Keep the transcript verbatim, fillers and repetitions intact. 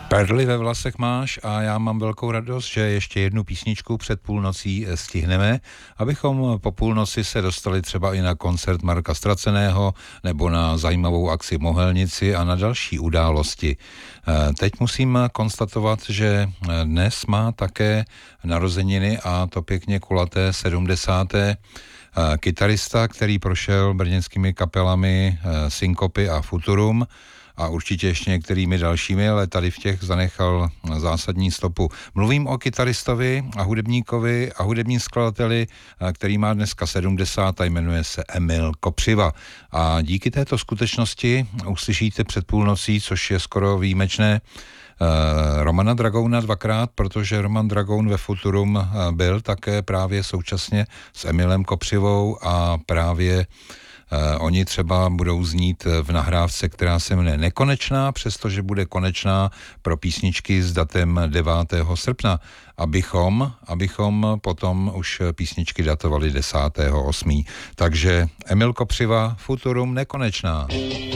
Perly ve vlasech máš a já mám velkou radost, že ještě jednu písničku před půlnocí stihneme, abychom po půlnoci se dostali třeba i na koncert Marka Straceného nebo na zajímavou akci v Mohelnici a na další události. Teď musím konstatovat, že dnes má také narozeniny a to pěkně kulaté sedmdesáté kytarista, který prošel brněnskými kapelami Synkopy a Futurum a určitě ještě některými dalšími, ale tady v těch zanechal zásadní stopu. Mluvím o kytaristovi a hudebníkovi a hudebním skladateli, který má dneska sedmdesát a jmenuje se Emil Kopřiva. A díky této skutečnosti uslyšíte před půlnocí, což je skoro výjimečné, Romana Dragouna dvakrát, protože Roman Dragoun ve Futurum byl také právě současně s Emilem Kopřivou a právě Uh, oni třeba budou znít v nahrávce, která se jmenuje Nekonečná, přestože bude konečná pro písničky s datem devátého srpna, abychom, abychom potom už písničky datovali desátého osmého Takže Emil Kopřiva, Futurum, Nekonečná.